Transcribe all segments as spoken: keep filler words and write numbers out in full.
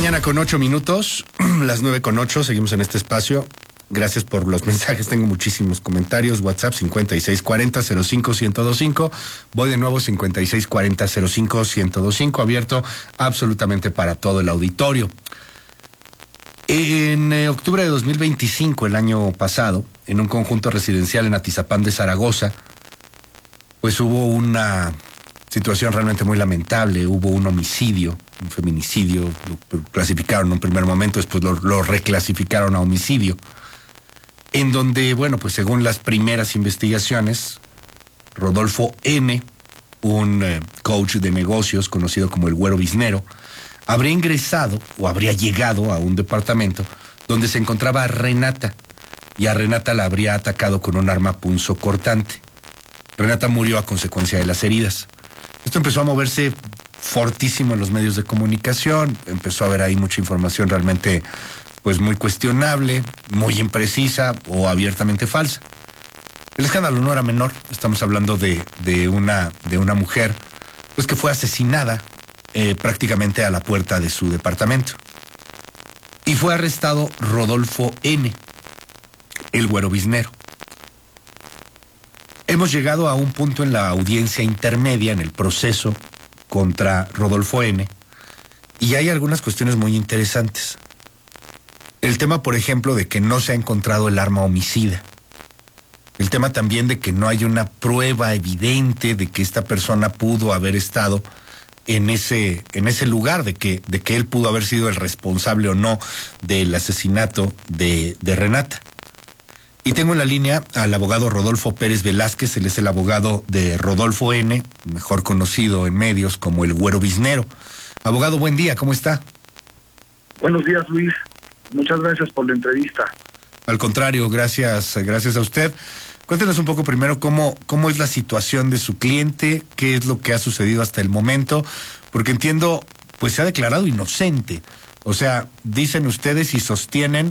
mañana con ocho minutos, las nueve con ocho, seguimos en este espacio. Gracias por los mensajes, tengo muchísimos comentarios. WhatsApp cincuenta y seis cuarenta cero cinco ciento veinticinco. Voy de nuevo cincuenta y seis cuarenta cero cinco ciento veinticinco, abierto absolutamente para todo el auditorio. En eh, octubre de dos mil veinticinco, el año pasado, en un conjunto residencial en Atizapán de Zaragoza, pues hubo una situación realmente muy lamentable. Hubo un homicidio, un feminicidio, lo clasificaron en un primer momento, después lo, lo reclasificaron a homicidio, en donde, bueno, pues según las primeras investigaciones, Rodolfo N., un eh, coach de negocios conocido como el Güero Biznero, habría ingresado o habría llegado a un departamento donde se encontraba Renata, y a Renata la habría atacado con un arma punzocortante. Renata murió a consecuencia de las heridas. Esto empezó a moverse fortísimo en los medios de comunicación, empezó a haber ahí mucha información realmente pues muy cuestionable, muy imprecisa o abiertamente falsa. El escándalo no era menor, estamos hablando de, de, una, de una mujer pues que fue asesinada eh, prácticamente a la puerta de su departamento. Y fue arrestado Rodolfo N., el Güero Biznero. Hemos llegado a un punto en la audiencia intermedia, en el proceso contra Rodolfo N., y hay algunas cuestiones muy interesantes. El tema, por ejemplo, de que no se ha encontrado el arma homicida. El tema también de que no hay una prueba evidente de que esta persona pudo haber estado en ese, en ese lugar, de que, de que él pudo haber sido el responsable o no del asesinato de, de Renata. Y tengo en la línea al abogado Rodolfo Pérez Velázquez, él es el abogado de Rodolfo N., mejor conocido en medios como el Güero Biznero. Abogado, buen día, ¿cómo está? Buenos días, Luis. Muchas gracias por la entrevista. Al contrario, gracias, gracias a usted. Cuéntenos un poco primero cómo, cómo es la situación de su cliente, qué es lo que ha sucedido hasta el momento, porque entiendo, pues se ha declarado inocente. O sea, dicen ustedes y sostienen,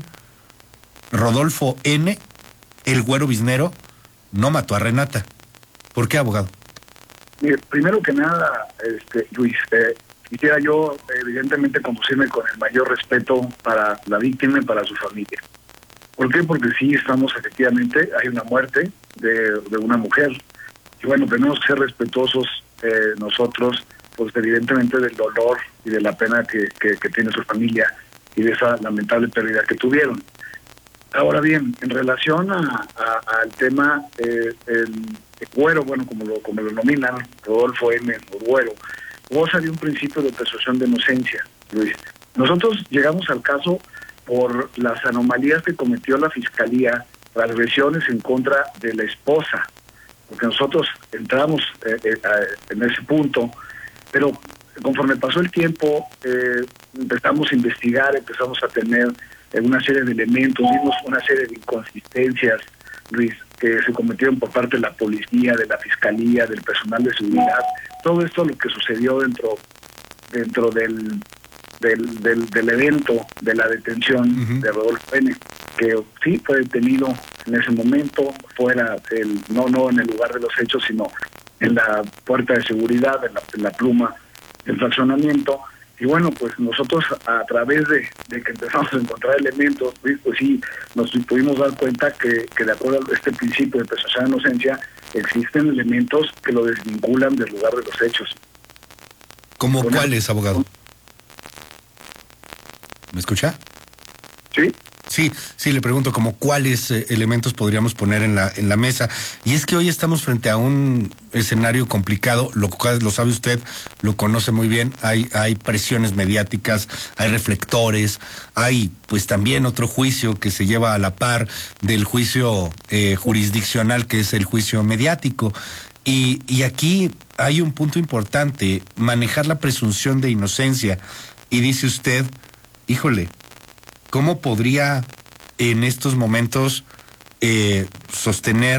Rodolfo N., el Güero Biznero, no mató a Renata. ¿Por qué, abogado? Mire, primero que nada, este, Luis, eh, quisiera yo, evidentemente, conducirme con el mayor respeto para la víctima y para su familia. ¿Por qué? Porque sí, estamos efectivamente, hay una muerte de, de una mujer. Y bueno, tenemos que ser respetuosos eh, nosotros, pues evidentemente del dolor y de la pena que, que, que tiene su familia y de esa lamentable pérdida que tuvieron. Ahora bien, en relación a, a, al tema, eh, el, el Güero, bueno, como lo, como lo nominan, Rodolfo N., o Güero, goza de un principio de presunción de inocencia, Luis. Nosotros llegamos al caso por las anomalías que cometió la Fiscalía, las agresiones en contra de la esposa, porque nosotros entramos eh, eh, en ese punto, pero conforme pasó el tiempo, eh, empezamos a investigar, empezamos a tener eh, una serie de elementos, vimos una serie de inconsistencias, Luis, que se cometieron por parte de la policía, de la Fiscalía, del personal de seguridad, todo esto lo que sucedió dentro, dentro del... Del, del, del evento de la detención uh-huh. de Rodolfo N., que sí fue detenido en ese momento, fuera el, no, no en el lugar de los hechos, sino en la puerta de seguridad, en la, en la pluma del fraccionamiento. Y bueno, pues nosotros a través de, de que empezamos a encontrar elementos, pues, pues sí, nos pudimos dar cuenta que, que de acuerdo a este principio de presunción de inocencia, existen elementos que lo desvinculan del lugar de los hechos. ¿Cómo cuáles, abogado? ¿Me escucha? Sí. Sí, sí, le pregunto como cuáles eh, elementos podríamos poner en la en la mesa. Y es que hoy estamos frente a un escenario complicado, lo, lo sabe usted, lo conoce muy bien, hay, hay presiones mediáticas, hay reflectores, hay pues también otro juicio que se lleva a la par del juicio eh, jurisdiccional, que es el juicio mediático. Y, y aquí hay un punto importante, manejar la presunción de inocencia. Y dice usted, híjole, ¿cómo podría en estos momentos eh, sostener